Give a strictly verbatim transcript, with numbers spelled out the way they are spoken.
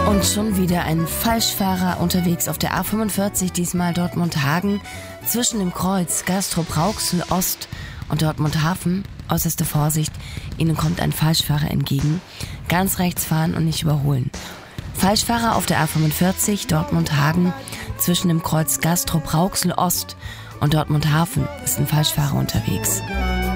Und schon wieder ein Falschfahrer unterwegs auf der A fünfundvierzig, diesmal Dortmund-Hagen, zwischen dem Kreuz Gastrop-Rauxel Ost und Dortmund-Hafen. Äußerste Vorsicht, Ihnen kommt ein Falschfahrer entgegen. Ganz rechts fahren und nicht überholen. Falschfahrer auf der A fünfundvierzig, Dortmund-Hagen, zwischen dem Kreuz Gastrop-Rauxel Ost und Dortmund-Hafen ist ein Falschfahrer unterwegs.